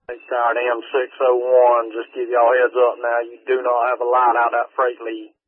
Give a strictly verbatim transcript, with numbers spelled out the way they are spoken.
Eastside M six oh one, just give y'all heads up now, you do not have a line out that freight lead.